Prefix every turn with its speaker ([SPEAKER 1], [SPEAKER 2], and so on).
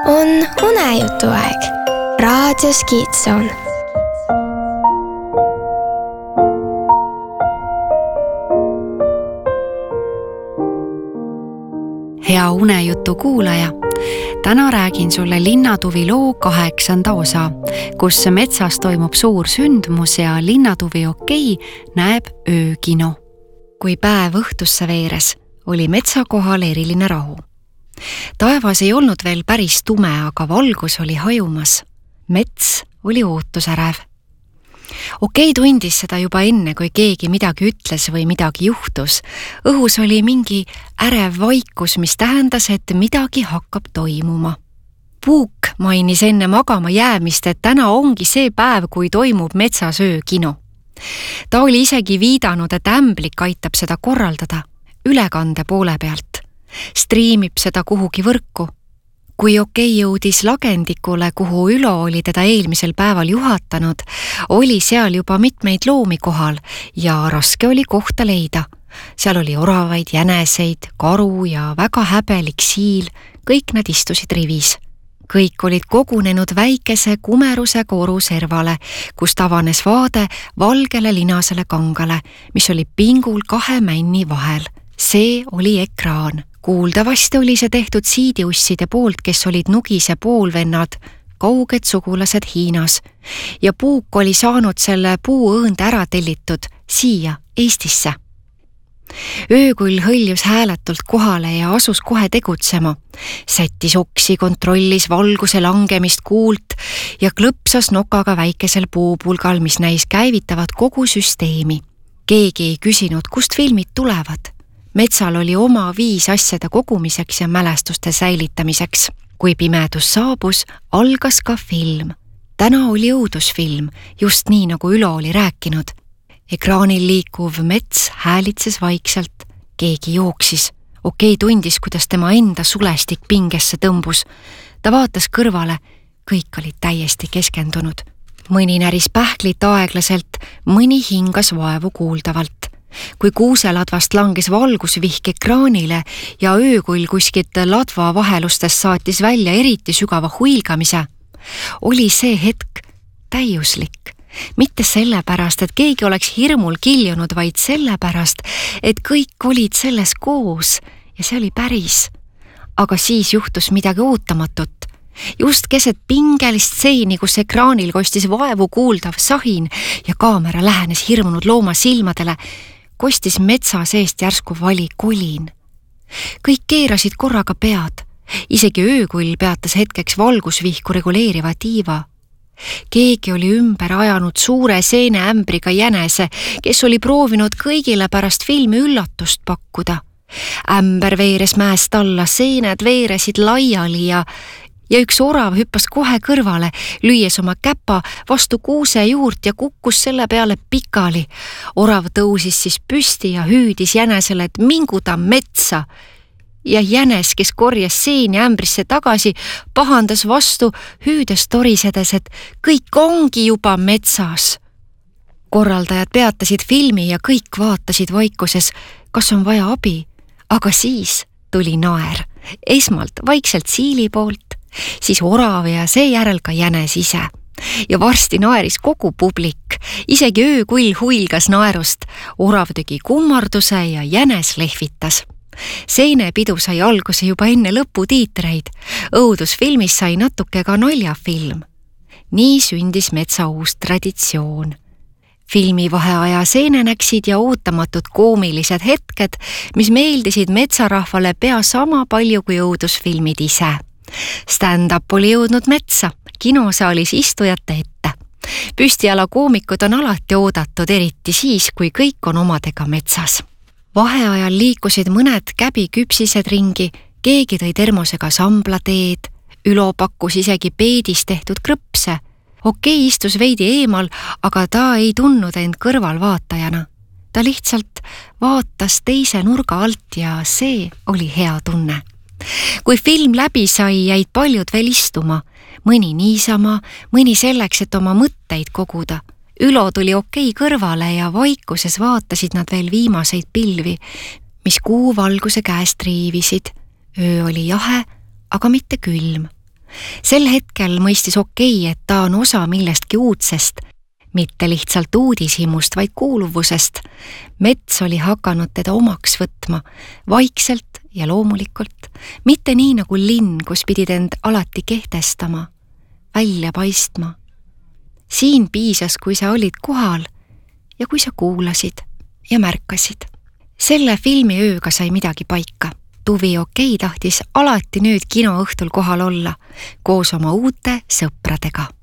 [SPEAKER 1] on unejutuaeg. Raadios Kiitson.
[SPEAKER 2] Hea unejutu kuulaja, täna räägin sulle Linnatuvi loo 8. osa, kus metsas toimub suur sündmus ja Linnatuvi Okei näeb öökino. Kui päev õhtusse veeres, oli metsa kohal eriline rahu. Taevas ei olnud veel päris tume, aga valgus oli hajumas. Mets oli ootusärev. Okei tundis seda juba enne, kui keegi midagi ütles või midagi juhtus. Õhus oli mingi ärev vaikus, mis tähendas, et midagi hakkab toimuma. Puuk mainis enne magama jäämist, et täna ongi see päev, kui toimub metsas öökino. Ta oli isegi viidanud, et ämblik aitab seda korraldada ülekande poole pealt. Striimib seda kuhugi võrku. Kui Okei jõudis lagendikule, kuhu Ülo oli teda eelmisel päeval juhatanud, oli seal juba mitmeid loomi kohal ja raske oli kohta leida. Seal oli oravaid, jäneseid, karu ja väga häbelik siil, kõik nad istusid rivis. Kõik olid kogunenud väikese kumeruse koru servale, kus avanes vaade valgele linasele kangale, mis oli pingul 2 männi vahel. See oli ekraan. Kuuldavasti oli see tehtud siidiusside poolt, kes olid Nugise poolvennad, kauged sugulased Hiinas. Ja Puuk oli saanud selle puuõõnde ära tellitud siia, Eestisse. Öökull hõljus hääletult kohale ja asus kohe tegutsema. Sättis oksi, kontrollis valguse langemist kuult ja klõpsas nokaga väikesel puupulgal, mis näis käivitavat kogu süsteemi. Keegi ei küsinud, kust filmid tulevad. Metsal oli oma viis asjade kogumiseks ja mälestuste säilitamiseks. Kui pimedus saabus, algas ka film. Täna oli õudusfilm, just nii nagu Ülo oli rääkinud. Ekraanil liikuv mets häälitses vaikselt. Keegi jooksis. Okei tundis, kuidas tema enda sulestik pingesse tõmbus. Ta vaatas kõrvale. Kõik olid täiesti keskendunud. Mõni näris pähklit aeglaselt, mõni hingas vaevu kuuldavalt. Kui kuuseladvast langes valgusvihk ekraanile ja öökull kuskilt ladva vahelustest saatis välja eriti sügava huilgamise, oli see hetk täiuslik. Mitte sellepärast, et keegi oleks hirmul kiljunud, vaid sellepärast, et kõik olid selles koos ja see oli päris. Aga siis juhtus midagi ootamatut. Just keset pingelist seini, kus ekraanil kostis vaevu kuuldav sahin ja kaamera lähenes hirmunud looma silmadele, kostis metsa seest järsku vali kolin. Kõik keerasid korraga pead. Isegi öökull peatas hetkeks valgusvihku reguleeriva tiiva. Keegi oli ümber ajanud suure seeneämbriga jänese, kes oli proovinud kõigile pärast filmi üllatust pakkuda. Ämber veeres mäest alla, seened veeresid laiali ja üks orav hüppas kohe kõrvale, lüües oma käpa vastu kuuse juurt ja kukkus selle peale pikali. Orav tõusis siis püsti ja hüüdis jänesele, et mingu ta metsa. Ja jänes, kes korjas seeni ämbrisse tagasi, pahandas vastu, hüüdes torisedes, et kõik ongi juba metsas. Korraldajad peatasid filmi ja kõik vaatasid vaikuses, kas on vaja abi, aga siis tuli naer. Esmalt vaikselt siili poolt, siis orav ja seejärel ka jänes ise. Ja varsti naeris kogu publik, isegi öökull huilgas naerust, orav tegi kummarduse ja jänes lehvitas. Seenepidu sai alguse juba enne lõputiitreid, õudusfilmis sai natuke ka naljafilm. Nii sündis metsa uus traditsioon. Filmi vaheaja seenenäksid ja ootamatud koomilised hetked, mis meeldisid metsarahvale pea sama palju kui õudusfilmid ise. Stand-up oli jõudnud metsa, kinosaalis istujate ette. Püstiala koomikud on alati oodatud, eriti siis, kui kõik on omadega metsas. Vaheajal liikusid mõned käbiküpsised ringi, keegi tõi termosega samblateed, Ülo pakkus isegi peedis tehtud krõpse. Okei istus veidi eemal, aga ta ei tundnud end kõrvalvaatajana. Ta lihtsalt vaatas teise nurga alt ja see oli hea tunne. Kui film läbi sai, jäid paljud veel istuma, mõni niisama, mõni selleks, et oma mõtteid koguda. Ülo tuli Okei kõrvale ja vaikuses vaatasid nad veel viimaseid pilvi, mis kuu valguse käest riivisid. Öö oli jahe, aga mitte külm. Sel hetkel mõistis okei, et ta on osa millestki uudsest, mitte lihtsalt uudishimust, vaid kuuluvusest. Mets oli hakanud teda omaks võtma, vaikselt ja loomulikult, mitte nii nagu linn, kus pidid end alati kehtestama, välja paistma. Siin piisas, kui sa olid kohal ja kui sa kuulasid ja märkasid. Selle filmi ööga sai midagi paika. Tuvi Okei tahtis alati nüüd kinoõhtul kohal olla, koos oma uute sõpradega.